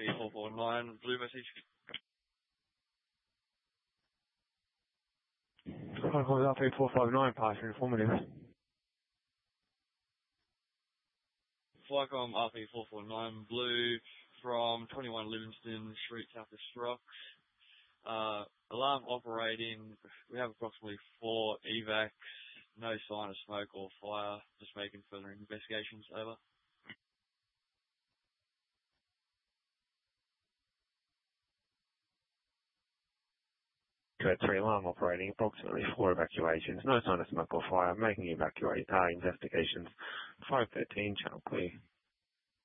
RP449, blue message. RP459, passing informative. Flycom RP449, blue from 21 Livingston Street, South of Strocks. Alarm operating. We have approximately 4 evacs. No sign of smoke or fire. Just making further investigations. Over. Code 3, alarm operating, approximately 4 evacuations, no sign of smoke or fire, making investigations, 513, channel clear.